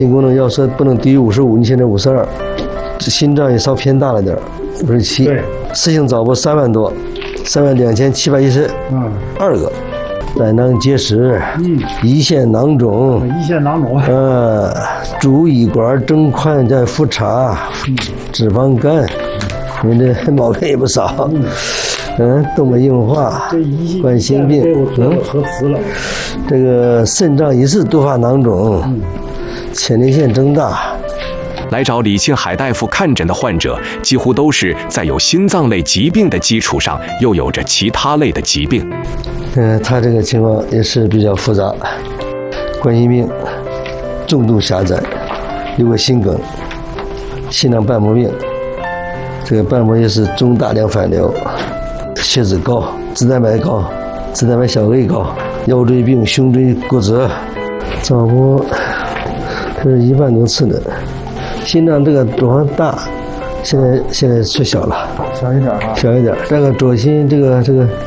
心功能要说不能低于55，你现在52，这心脏也稍偏大了点，57。对，四性早搏3万多，32712个。胆囊结石，胰腺囊肿，主胰管征宽再复查，脂肪肝，你这毛病也不少。动脉硬化，冠心病， 核磁了。 这个肾脏疑似多发囊肿，前列腺增大。 来找李庆海大夫看诊的患者，几乎都是在有心脏类疾病的基础上，又有着其他类的疾病。 他这个情况也是比较复杂，冠心病重度狭窄，有个心梗，心脏瓣膜病，这个瓣膜也是中大量反流，血脂高，脂蛋白高，脂蛋白小 A 高，腰椎病、胸椎骨折，早搏这是1万多次的。心脏这个多少大，现在缩小了，小一点。这个左心这个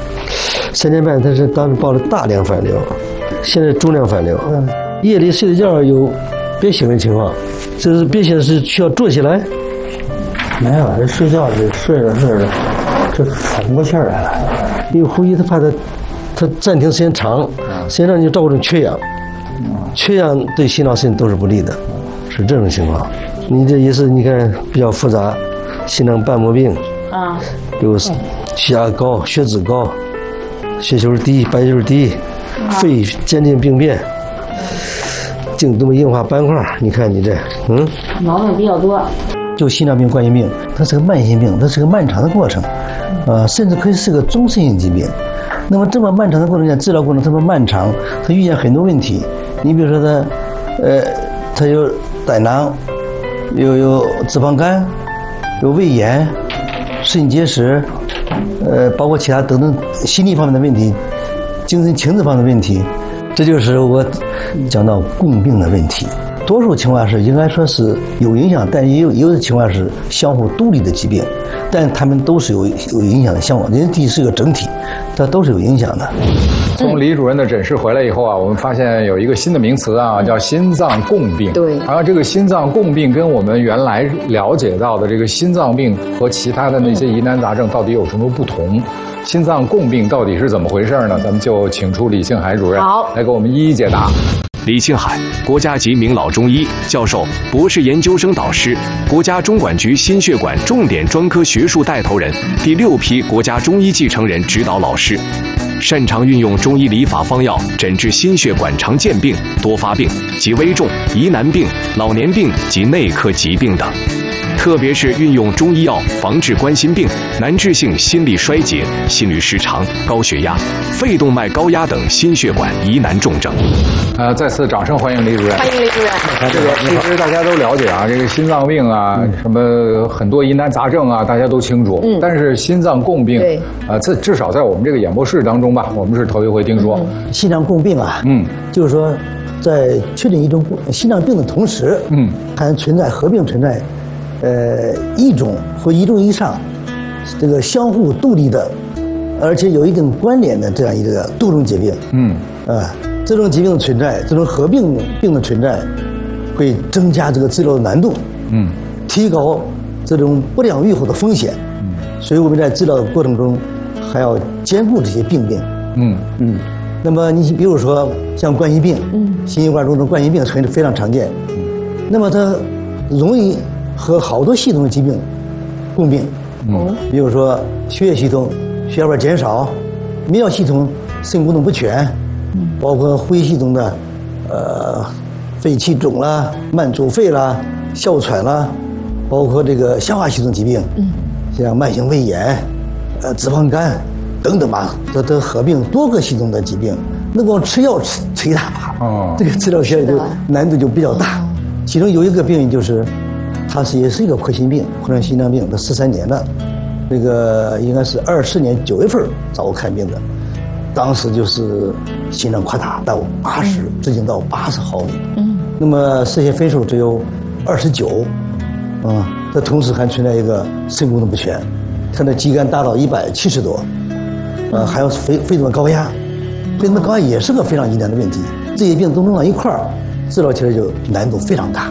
3年半，它是当时报了大量反流，现在中量反流。夜里睡觉有憋醒的情况，这是憋醒是需要坐起来？ 没有，这睡觉这睡着，这喘不过气来了。 因为呼吸他怕他暂停时间长，时间长就造成缺氧，缺氧对心脑肾都是不利的，是这种情况。你这也是你看比较复杂，心脏瓣膜病有血压高、血脂高、血球低、白球低，肺间静病变，颈动脉硬化斑块，你看你这毛病比较多。 就心脏病、冠心病，它是个慢性病，它是个漫长的过程，甚至可以是个终身性疾病。那么这么漫长的过程下，治疗过程这么漫长，它遇见很多问题。你比如说它有胆囊，有脂肪肝，有胃炎、肾结石，包括其他等等心理方面的问题，精神情志方面的问题，这就是我讲到共病的问题。多数情况是应该说是有影响，但也有的情况是相互独立的疾病，但他们都是有影响的相互，人体是个整体，它都是有影响的。 从李主任的诊室回来以后啊，我们发现有一个新的名词啊，叫心脏共病。 对， 好像这个心脏共病跟我们原来了解到的这个心脏病和其他的那些疑难杂症到底有什么不同？心脏共病到底是怎么回事呢？咱们就请出李庆海主任来给我们一一解答。 李庆海，国家级名老中医教授、博士研究生导师，国家中管局心血管重点专科学术带头人，第6批国家中医继承人指导老师，擅长运用中医理法方药诊治心血管常见病、多发病及危重疑难病、老年病及内科疾病等。特别是运用中医药防治冠心病、难治性心力衰竭、心律失常、高血压、肺动脉高压等心血管疑难重症。 再次掌声欢迎李主任。 欢迎李主任。 这个其实大家都了解啊，这个心脏病啊，什么很多疑难杂症啊，大家都清楚。但是心脏共病，这至少在我们这个演播室当中吧，我们是头一回听说。 心脏共病啊，就是说在确定一种心脏病的同时，还存在合并存在。一种或一种以上，这个相互独立的，而且有一定关联的这样一个多种疾病。这种疾病的存在，这种合并病的存在，会增加这个治疗的难度，提高这种不良预后的风险。所以我们在治疗的过程中，还要兼顾这些病变。那么你比如说像冠心病，心血管中的冠心病非常常见，那么它容易和好多系统的疾病共病，比如说血液系统血小板减少，泌尿系统肾功能不全，包括呼吸系统的肺气肿啦、慢阻肺啦、哮喘啦，包括这个消化系统疾病，像慢性胃炎、脂肪肝等等吧，这都合并多个系统的疾病，那光吃药吃一大把，这个治疗起来就难度就比较大。其中有一个病就是它也是一个扩心病，扩张心脏病，它13年了，这个应该是24年9月份找我看病的，当时就是心脏扩大到80，直径到80毫米，那么射线分数只有29，它同时还存在一个肾功能不全，它的肌酐达到170多，还有肺动脉高压，肺动脉高压也是个非常疑难的问题，这些病都弄到一块儿，治疗起来就难度非常大。